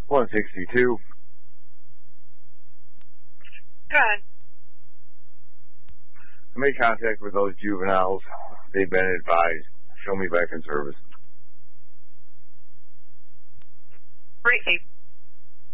162. Go ahead. I made contact with those juveniles. They've been advised. Show me back in service. Great.